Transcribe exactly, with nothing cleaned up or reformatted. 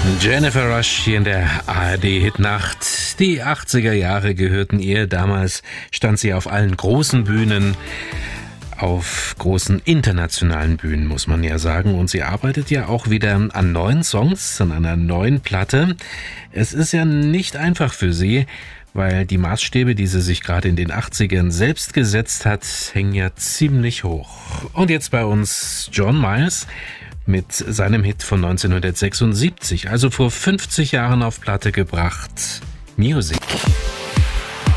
Jennifer Rush hier in der A R D-Hitnacht. Die achtziger Jahre gehörten ihr. Damals stand sie auf allen großen Bühnen, auf großen internationalen Bühnen, muss man ja sagen. Und sie arbeitet ja auch wieder an neuen Songs, an einer neuen Platte. Es ist ja nicht einfach für sie, weil die Maßstäbe, die sie sich gerade in den achtzigern selbst gesetzt hat, hängen ja ziemlich hoch. Und jetzt bei uns John Miles mit seinem Hit von neunzehnhundertsechsundsiebzig, also vor fünfzig Jahren auf Platte gebracht, Music.